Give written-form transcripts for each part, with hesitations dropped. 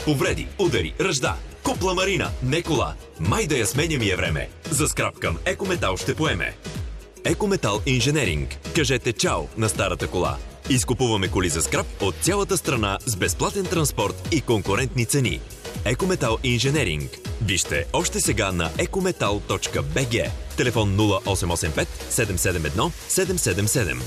Повреди, удари, ръжда. Купла Марина, не кола. Май да я сменя ми е време. За скрап към Екометал ще поеме. Екометал Инженеринг. Кажете чао на старата кола. Изкупуваме коли за скрап от цялата страна с безплатен транспорт и конкурентни цени. Екометал Инженеринг. Вижте още сега на ecometal.bg. Телефон 0885 771 777.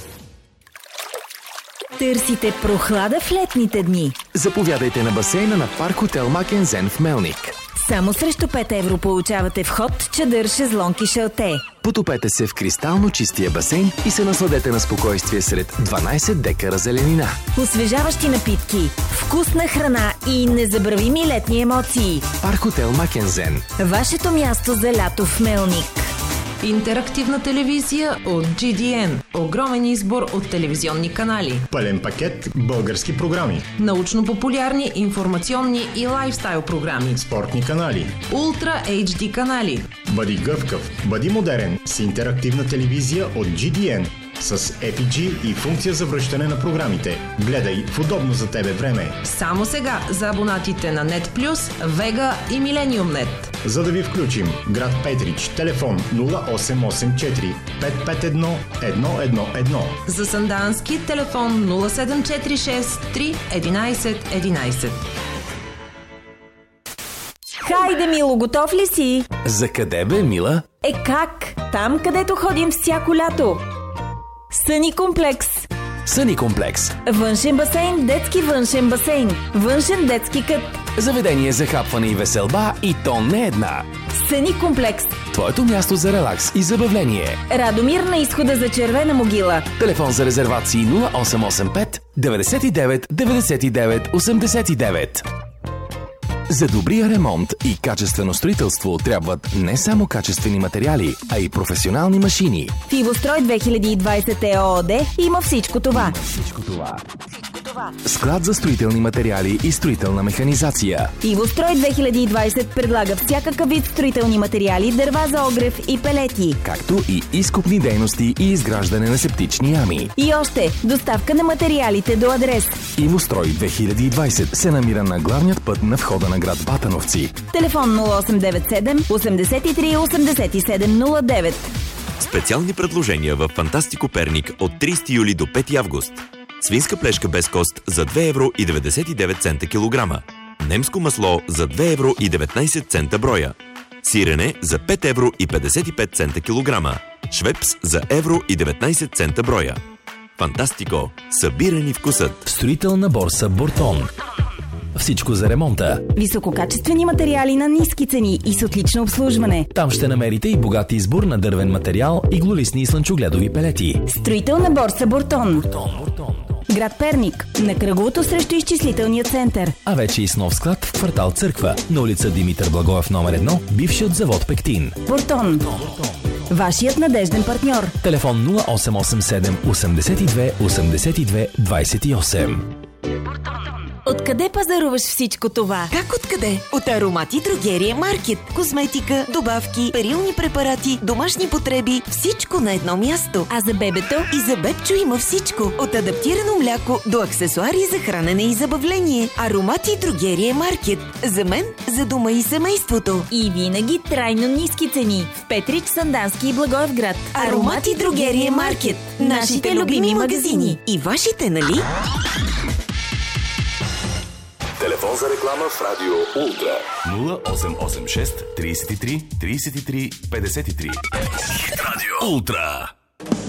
Търсите прохлада в летните дни? Заповядайте на басейна на Парк Хотел Макензен в Мелник. Само срещу 5 евро получавате вход, чадър, шезлонг и шалте. Потопете се в кристално чистия басейн и се насладете на спокойствие сред 12 декара зеленина. Освежаващи напитки, вкусна храна и незабравими летни емоции. Парк Хотел Макензен. Вашето място за лято в Мелник. Интерактивна телевизия от GDN. Огромен избор от телевизионни канали. Пълен пакет български програми. Научно-популярни, информационни и лайфстайл програми. Спортни канали. Ултра HD канали. Бъди гъвкав, бъди модерен с интерактивна телевизия от GDN. С EPG и функция за връщане на програмите. Гледай в удобно за тебе време. Само сега за абонатите на Net+, Vega и Millennium.net. За да ви включим, град Петрич, телефон 0884 551 111. За Сандански, телефон 0746 3 11 11. Хайде, Мило, готов ли си? За къде бе, Мила? Как? Там, където ходим всяко лято. Съни комплекс. Съни комплекс. Външен басейн, детски външен басейн. Външен детски кът. Заведение за хапване и веселба и то не една. Съни комплекс. Твоето място за релакс и забавление. Радомир на изхода за Червена могила. Телефон за резервации 0885 99 99 89. За добрия ремонт и качествено строителство трябват не само качествени материали, а и професионални машини. В Ивострой 2020 ЕООД има всичко това. Склад за строителни материали и строителна механизация. Ивострой 2020 предлага всякакъв вид строителни материали, дърва за огрев и пелети. Както и изкопни дейности и изграждане на септични ями. И още, доставка на материалите до адрес. Ивострой 2020 се намира на главният път на входа на град Батановци. Телефон 0897 83 87 09. Специални предложения в Фантастико Перник от 30 юли до 5 август. Свинска плешка без кост за 2 евро и 99 цента килограма. Немско масло за 2 евро и 19 цента броя. Сирене за 5 евро и 55 цента килограма. Швепс за евро и 19 цента броя. Фантастико. Събирани вкусът. Строителна борса Бортон. Всичко за ремонта. Висококачествени материали на ниски цени и с отлично обслужване. Там ще намерите и богат избор на дървен материал, иглолистни и слънчогледови пелети. Строителна борса Бортон. Град Перник, на кръговото срещу изчислителния център. А вече и с нов склад в квартал Църква, на улица Димитър Благоев номер 1, бившият завод Пектин. Бортон. Вашият надежден партньор. Телефон 0887 82 82 28. Откъде пазаруваш всичко това? Как откъде? От Аромати Дрогерия Маркет. Козметика, добавки, перилни препарати, домашни потреби. Всичко на едно място. А за бебето? И за бебчо има всичко. От адаптирано мляко до аксесуари за хранене и забавление. Аромати Дрогерия Маркет. За мен, за дома и семейството. И винаги трайно ниски цени. В Петрич, Сандански и Благоевград. Аромати Дрогерия Маркет. Нашите любими магазини. И вашите, нали? Телефон за реклама в Радио Ултра 0886 33 33 53. Радио Ултра.